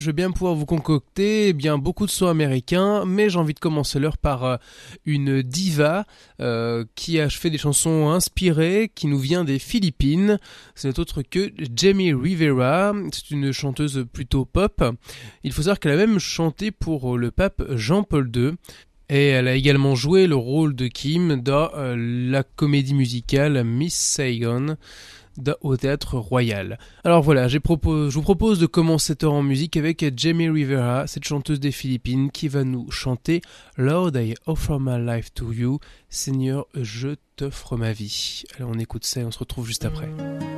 Je vais bien pouvoir vous concocter beaucoup de sons américains, mais j'ai envie de commencer l'heure par une diva qui a fait des chansons inspirées, qui nous vient des Philippines. Ce n'est autre que Jamie Rivera. C'est une chanteuse plutôt pop. Il faut savoir qu'elle a même chanté pour le pape Jean-Paul II. Et elle a également joué le rôle de Kim dans la comédie musicale Miss Saigon au Théâtre Royal. Alors voilà, je vous propose de commencer cette heure en musique avec Jamie Rivera, cette chanteuse des Philippines qui va nous chanter Lord, I offer my life to you. Seigneur, je t'offre ma vie. Alors on écoute ça et on se retrouve juste après.